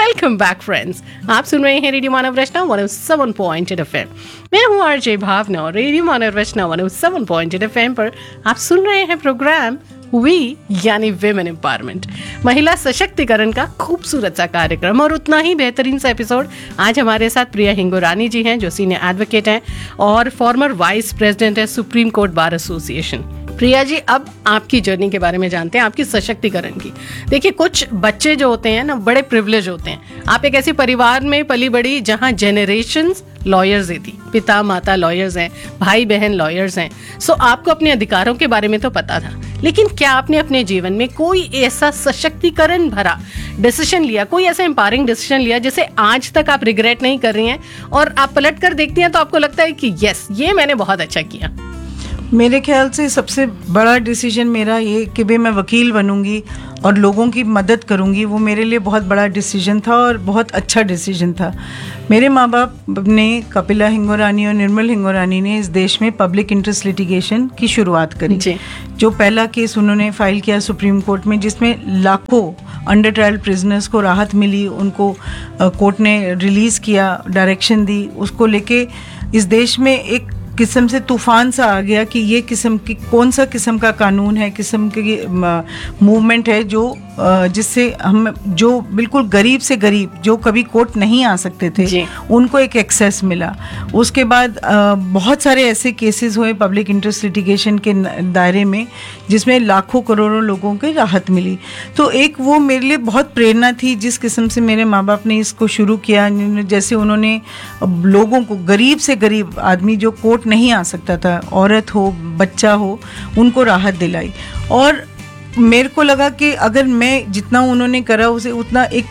Welcome back friends, आप सुन रहे हैं रेडियो मानव रचना 107.8 FM। मैं हूं आरजे भावना और रेडियो मानव रचना 107.8 FM पर आप सुन रहे हैं प्रोग्राम वी यानी विमेन एम्पावरमेंट, महिला सशक्तिकरण का खूबसूरत सा कार्यक्रम और उतना ही बेहतरीन सा एपिसोड। आज हमारे साथ प्रिया हिंगोरानी जी हैं, जो सीनियर एडवोकेट हैं और फॉर्मर वाइस प्रेसिडेंट है supreme court bar association. Priya ji, अब आपकी जर्नी के बारे में जानते हैं, आपकी सशक्तिकरण की। देखिए, कुछ बच्चे जो होते हैं ना, बड़े प्रिविलेज होते हैं। आप एक ऐसे परिवार में पली बड़ी जहां जेनरेशंस लॉयर्स थी, पिता माता लॉयर्स हैं, भाई बहन लॉयर्स हैं। सो आपको अपने अधिकारों के बारे में तो पता था, लेकिन क्या आपने अपने जीवन में कोई ऐसा सशक्तिकरण भरा डिसीजन लिया, कोई ऐसा एम्पावरिंग डिसीजन लिया जिसे आज तक आप रिग्रेट नहीं कर रही हैं और आप पलट कर देखती हैं तो आपको लगता है कि यस, ये मैंने बहुत अच्छा किया? मेरे ख्याल से सबसे बड़ा डिसीजन मेरा ये कि भाई मैं वकील बनूंगी और लोगों की मदद करूंगी, वो मेरे लिए बहुत बड़ा डिसीजन था और बहुत अच्छा डिसीजन था। मेरे माँ बाप ने, कपिला हिंगोरानी और निर्मल हिंगोरानी ने इस देश में पब्लिक इंटरेस्ट लिटिगेशन की शुरुआत करी। जो पहला केस उन्होंने फाइल किया सुप्रीम कोर्ट में, जिसमें लाखों अंडर ट्रायल प्रिजनर्स को राहत मिली, उनको कोर्ट ने रिलीज़ किया, डायरेक्शन दी, उसको लेके इस देश में एक किस्म से तूफान सा आ गया कि ये किस्म की कौन सा किस्म का कानून है, किस्म की मूवमेंट है जो जिससे हम जो बिल्कुल गरीब से गरीब, जो कभी कोर्ट नहीं आ सकते थे, उनको एक एक्सेस मिला। उसके बाद बहुत सारे ऐसे केसेस हुए पब्लिक इंटरेस्ट लिटिगेशन के दायरे में जिसमें लाखों करोड़ों लोगों को राहत मिली। तो एक वो मेरे लिए बहुत प्रेरणा थी जिस किस्म से मेरे माँ बाप ने इसको शुरू किया। जैसे उन्होंने लोगों को, गरीब से गरीब आदमी जो कोर्ट नहीं आ सकता था, औरत हो, बच्चा हो, उनको राहत दिलाई। और मेरे को लगा कि अगर मैं जितना उन्होंने करा उसे उतना एक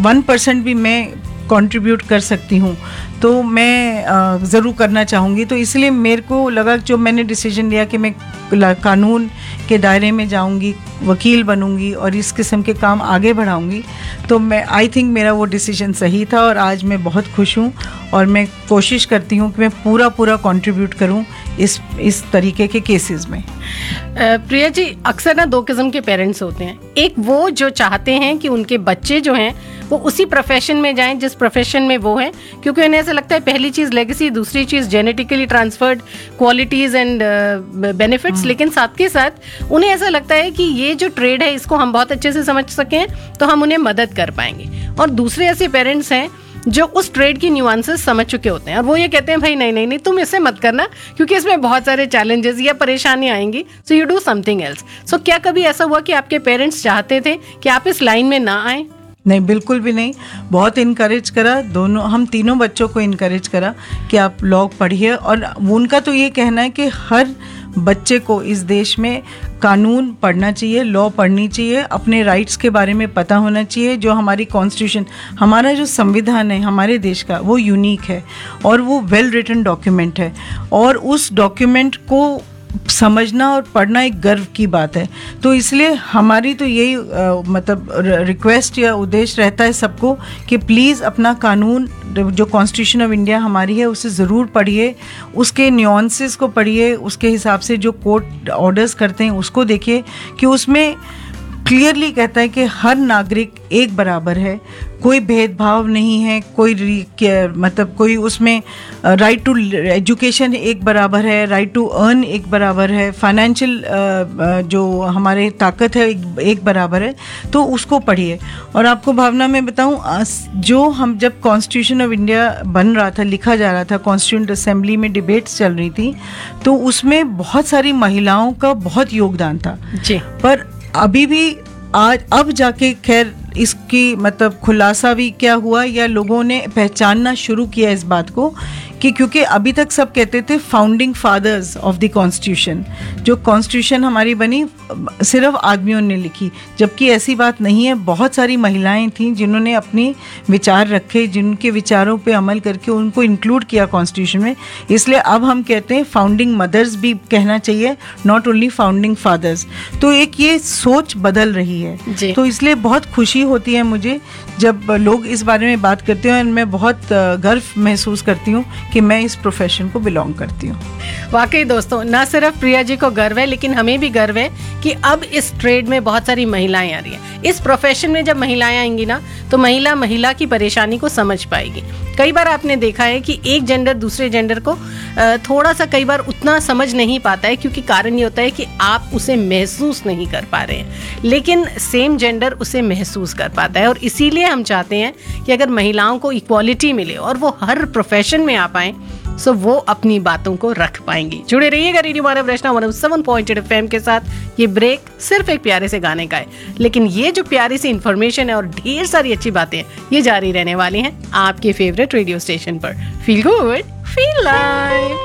1% भी मैं कंट्रीब्यूट कर सकती हूँ तो मैं ज़रूर करना चाहूँगी। तो इसलिए मेरे को लगा, जो मैंने डिसीजन लिया कि मैं कानून के दायरे में जाऊँगी, वकील बनूँगी और इस किस्म के काम आगे बढ़ाऊँगी, तो मैं आई थिंक मेरा वो डिसीजन सही था और आज मैं बहुत खुश हूँ और मैं कोशिश करती हूँ कि मैं पूरा कंट्रीब्यूट करूँ इस तरीके के केसेस में। प्रिया जी, अक्सर ना दो किस्म के पेरेंट्स होते हैं। एक वो जो चाहते हैं कि उनके बच्चे जो हैं वो उसी प्रोफेशन में जाएं जिस प्रोफेशन में वो हैं, क्योंकि उन्हें ऐसा लगता है पहली चीज़ लेगेसी, दूसरी चीज़ genetically transferred qualities and benefits. लेकिन साथ के साथ उन्हें ऐसा लगता है कि ये जो ट्रेड है इसको हम बहुत अच्छे से समझ सकें तो हम उन्हें मदद कर पाएंगे। और दूसरे ऐसे पेरेंट्स हैं जो उस ट्रेड की न्यूआंसेस समझ चुके होते हैं और वो ये कहते हैं भाई नहीं तुम इसे मत करना क्योंकि इसमें बहुत सारे चैलेंजेस या परेशानियां आएंगी, so you do something else. सो क्या कभी ऐसा हुआ कि आपके पेरेंट्स चाहते थे कि आप इस लाइन में ना आए? नहीं, बिल्कुल भी नहीं। बहुत इनकरेज करा, दोनों, हम तीनों बच्चों को इनकरेज करा कि आप लॉ पढ़िए। और उनका तो ये कहना है कि हर बच्चे को इस देश में कानून पढ़ना चाहिए, लॉ पढ़नी चाहिए, अपने राइट्स के बारे में पता होना चाहिए। जो हमारी कॉन्स्टिट्यूशन, हमारा जो संविधान है हमारे देश का, वो यूनिक है और वो वेल रिटन डॉक्यूमेंट है और उस डॉक्यूमेंट को समझना और पढ़ना एक गर्व की बात है। तो इसलिए हमारी तो यही मतलब रिक्वेस्ट या उद्देश्य रहता है सबको कि प्लीज़ अपना कानून, जो कॉन्स्टिट्यूशन ऑफ इंडिया हमारी है, उसे ज़रूर पढ़िए, उसके न्यूआंसेस को पढ़िए, उसके हिसाब से जो कोर्ट ऑर्डर्स करते हैं उसको देखिए कि उसमें क्लियरली कहता है कि हर नागरिक एक बराबर है, कोई भेदभाव नहीं है, मतलब कोई उसमें राइट टू एजुकेशन एक बराबर है, राइट टू अर्न एक बराबर है, फाइनेंशियल जो हमारे ताकत है एक बराबर है। तो उसको पढ़िए। और आपको भावना में बताऊं, जो हम जब कॉन्स्टिट्यूशन ऑफ इंडिया बन रहा था, लिखा जा रहा था, कॉन्स्टिट्यूंट असेंबली में डिबेट्स चल रही थी, तो उसमें बहुत सारी महिलाओं का बहुत योगदान था जी। पर अभी भी अब जाके खैर इसकी मतलब खुलासा भी क्या हुआ या लोगों ने पहचानना शुरू किया इस बात को कि क्योंकि अभी तक सब कहते थे founding fathers of the constitution, जो कॉन्स्टिट्यूशन हमारी बनी सिर्फ आदमियों ने लिखी, जबकि ऐसी बात नहीं है। बहुत सारी महिलाएं थीं जिन्होंने अपने विचार रखे, जिनके विचारों पे अमल करके उनको इंक्लूड किया कॉन्स्टिट्यूशन में। इसलिए अब हम कहते हैं फाउंडिंग मदर्स भी कहना चाहिए, नॉट ओनली फाउंडिंग फादर्स। तो एक ये सोच बदल रही है, तो इसलिए बहुत खुशी होती है मुझे जब लोग इस बारे में बात करते हैं और मैं बहुत गर्व महसूस करती हूँ कि मैं इस प्रोफेशन को बिलोंग करती हूँ। वाकई दोस्तों, न सिर्फ प्रिया जी को गर्व है लेकिन हमें भी गर्व है कि अब इस ट्रेड में बहुत सारी महिलाएं आ रही हैं। इस प्रोफेशन में जब महिलाएं आएंगी ना, तो महिला की परेशानी को समझ पाएगी। कई बार आपने देखा है कि एक जेंडर दूसरे जेंडर को थोड़ा सा कई बार उतना समझ नहीं पाता है, क्योंकि कारण ये होता है कि आप उसे महसूस नहीं कर पा रहे हैं, लेकिन सेम जेंडर उसे महसूस कर पाता है। और इसीलिए हम चाहते हैं कि अगर महिलाओं को इक्वालिटी मिले और वो हर प्रोफेशन में आ पाएं, सो वो अपनी बातों को रख पाएंगी। जुड़े रहिएगा रेडियो मानव रचना 107.8 FM के साथ। ये ब्रेक सिर्फ एक प्यारे से गाने का है, लेकिन ये जो प्यारी सी इंफॉर्मेशन है और ढेर सारी अच्छी बातें हैं, ये जारी रहने वाली हैं आपके फेवरेट रेडियो स्टेशन पर। Feel good, feel live.